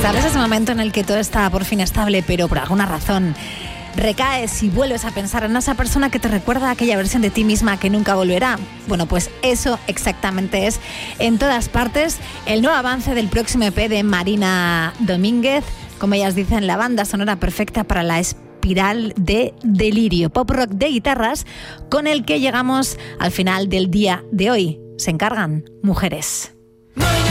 ¿Sabes ese momento en el que todo está por fin estable, pero por alguna razón recaes y vuelves a pensar en esa persona que te recuerda a aquella versión de ti misma que nunca volverá? Bueno, pues eso exactamente es En todas partes, el nuevo avance del próximo EP de Marina Domínguez. Como ellas dicen, la banda sonora perfecta para la espiral de delirio, pop rock de guitarras, con el que llegamos al final del día de hoy. Se encargan mujeres.